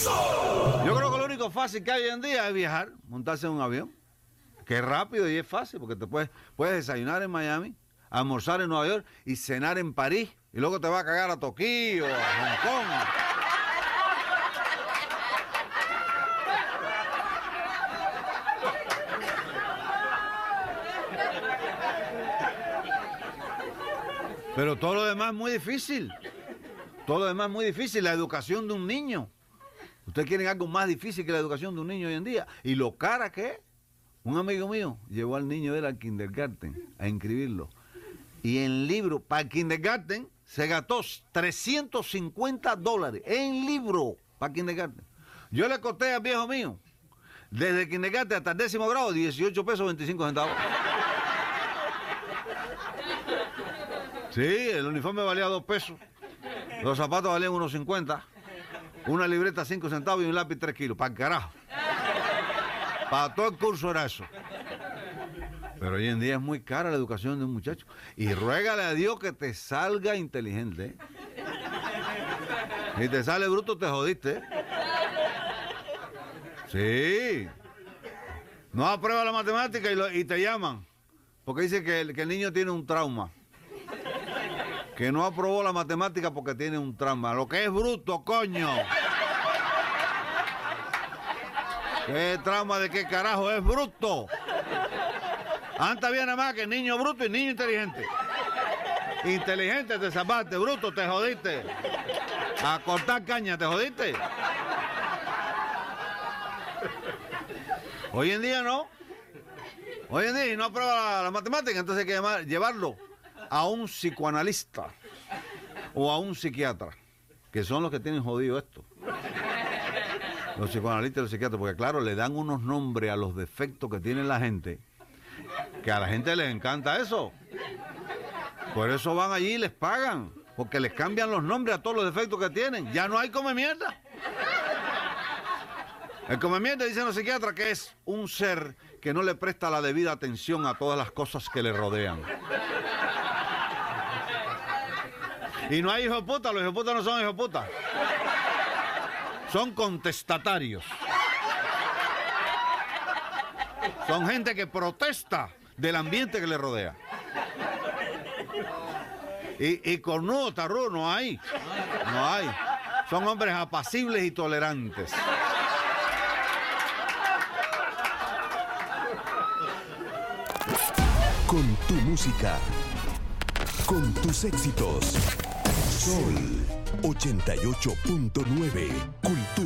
Yo creo que lo único fácil que hay hoy en día es viajar, montarse en un avión, que es rápido y es fácil, porque te puedes desayunar en Miami, almorzar en Nueva York y cenar en París, y luego te vas a cagar a Tokio, a Hong Kong. Pero todo lo demás es muy difícil. Todo lo demás es muy difícil. La educación de un niño. Ustedes quieren algo más difícil que la educación de un niño hoy en día. Y lo cara que es. Un amigo mío llevó al niño de él al kindergarten a inscribirlo. Y en libro, para el kindergarten, se gastó $350 en libro para el kindergarten. Yo le costé al viejo mío, desde el kindergarten hasta el 10º grado, 18 pesos 25 centavos. Sí, el uniforme valía 2 pesos. Los zapatos valían unos 50. Una libreta 5 centavos y un lápiz 3 kilos. Para el carajo. Para todo el curso era eso. Pero hoy en día es muy cara la educación de un muchacho. Y ruégale a Dios que te salga inteligente. Si te sale bruto, te jodiste. Sí. No aprueba la matemática y te llaman. Porque dice que el niño tiene un trauma. Que no aprobó la matemática porque tiene un trauma. Lo que es bruto, coño. ¿Qué trauma de qué carajo es bruto? Antes había nada más que niño bruto y niño inteligente. Inteligente te zapaste, bruto te jodiste. A cortar caña te jodiste. Hoy en día no. Hoy en día no aprueba la matemática, entonces hay que llevarlo a un psicoanalista o a un psiquiatra, que son los que tienen jodido esto. Los psicoanalistas y los psiquiatras, porque claro, le dan unos nombres a los defectos que tiene la gente, que a la gente les encanta eso. Por eso van allí y les pagan, porque les cambian los nombres a todos los defectos que tienen. Ya no hay come mierda. El come mierda, dicen los psiquiatras, que es un ser que no le presta la debida atención a todas las cosas que le rodean. Y no hay hijos de puta, los hijos de puta no son hijos de puta. Son contestatarios. Son gente que protesta del ambiente que le rodea. Y cornudo, tarrudo, no hay. No hay. Son hombres apacibles y tolerantes. Con tu música, con tus éxitos. Sol 88.9. Cultura.